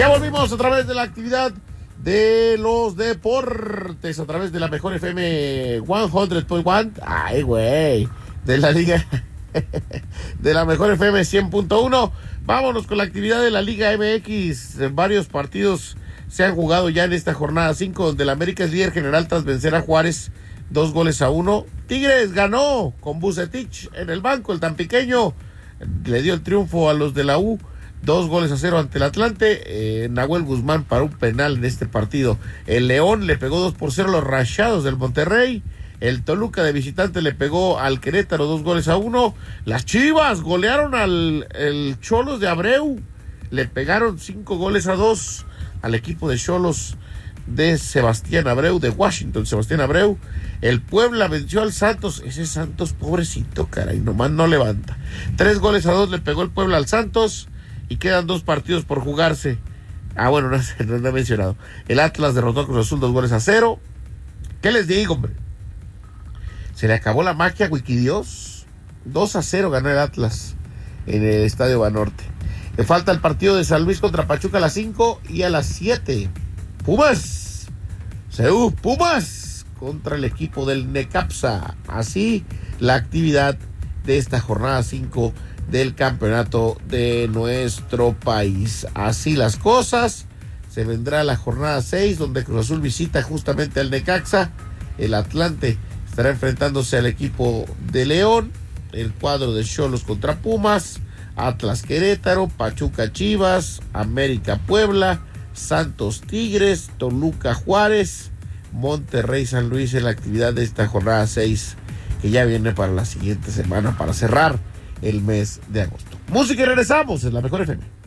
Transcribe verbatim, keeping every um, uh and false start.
Ya volvimos a través de la actividad de los deportes, a través de la mejor F M ciento punto uno. Ay, güey. De la liga de la mejor F M cien punto uno. Vámonos con la actividad de la Liga M X. Varios partidos se han jugado ya en esta jornada cinco, donde el América es líder general tras vencer a Juárez dos goles a uno. Tigres ganó con Vucetich en el banco. El tampiqueño le dio el triunfo a los de la U, dos goles a cero ante el Atlante. eh, Nahuel Guzmán paró un penal en este partido. El León le pegó dos por cero a los Rayados del Monterrey. El Toluca de visitante le pegó al Querétaro dos goles a uno. Las Chivas golearon al el Xolos de Abreu, le pegaron cinco goles a dos al equipo de Xolos de Sebastián Abreu, de Washington, Sebastián Abreu. El Puebla venció al Santos. Ese Santos, pobrecito, caray, nomás no levanta. Tres goles a dos le pegó el Puebla al Santos y quedan dos partidos por jugarse. Ah, bueno, no, no, no he mencionado. El Atlas derrotó a Cruz Azul dos goles a cero. ¿Qué les digo, hombre? Se le acabó la magia, Wikidios. dos a cero ganó el Atlas en el Estadio Banorte. Le falta el partido de San Luis contra Pachuca a las cinco y a las siete. Pumas. Seúl, Pumas contra el equipo del Necaxa. Así la actividad de esta jornada cinco del campeonato de nuestro país. Así las cosas. Se vendrá la jornada seis, donde Cruz Azul visita justamente al Necaxa. El Atlante estará enfrentándose al equipo de León. El cuadro de Xolos contra Pumas. Atlas Querétaro, Pachuca Chivas, América Puebla, Santos Tigres, Toluca Juárez, Monterrey San Luis en la actividad de esta jornada seis, que ya viene para la siguiente semana para cerrar el mes de agosto. Música y regresamos en la mejor F M.